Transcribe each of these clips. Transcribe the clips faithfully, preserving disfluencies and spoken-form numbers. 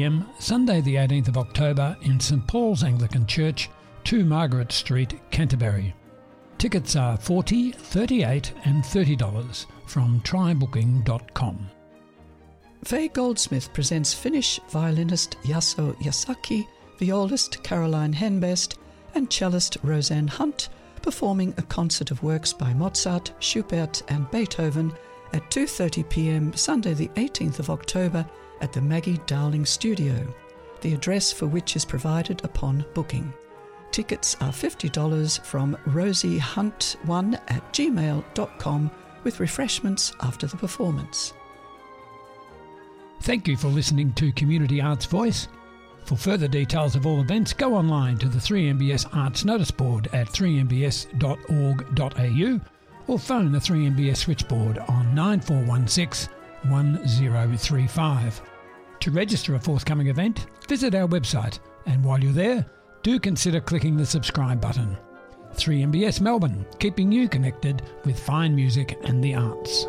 p.m, Sunday the eighteenth of October in St Paul's Anglican Church, two Margaret Street, Canterbury. Tickets are forty dollars, thirty-eight dollars and thirty dollars from try booking dot com. Faye Goldsmith presents Finnish violinist Yasso Yasaki, violist Caroline Henbest and cellist Roseanne Hunt performing a concert of works by Mozart, Schubert and Beethoven at two thirty p.m. Sunday the eighteenth of October at the Maggie Dowling Studio, the address for which is provided upon booking. Tickets are fifty dollars from rosiehunt one at gmail dot com with refreshments after the performance. Thank you for listening to Community Arts Voice. For further details of all events, go online to the three M B S Arts Notice Board at three m b s dot org dot a u or phone the three M B S switchboard on nine four one six, one zero three five. To register a forthcoming event, visit our website, and while you're there, do consider clicking the subscribe button. three M B S Melbourne, keeping you connected with fine music and the arts.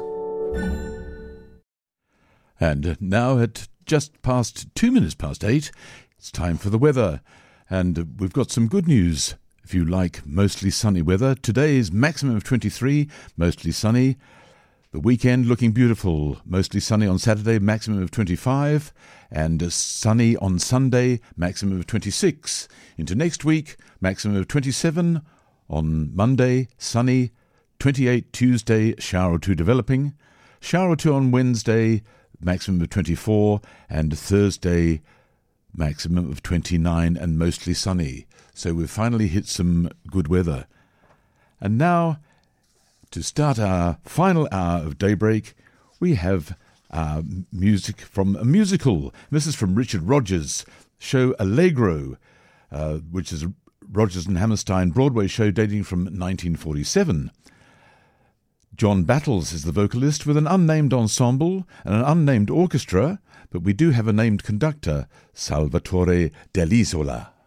And now at just past two minutes past eight, it's time for the weather. And we've got some good news. If you like mostly sunny weather, today's maximum of twenty-three, mostly sunny. The weekend looking beautiful, mostly sunny on Saturday, maximum of twenty-five, and sunny on Sunday, maximum of twenty-six. Into next week, maximum of twenty-seven, on Monday, sunny, twenty-eight Tuesday, shower or two developing, shower or two on Wednesday, maximum of twenty-four, and Thursday, maximum of twenty-nine and mostly sunny. So we've finally hit some good weather. And now, to start our final hour of Daybreak, we have uh, music from a musical. This is from Richard Rogers' show Allegro, uh, which is a Rogers and Hammerstein Broadway show dating from nineteen forty-seven. John Battles is the vocalist with an unnamed ensemble and an unnamed orchestra, but we do have a named conductor, Salvatore Dell'Isola.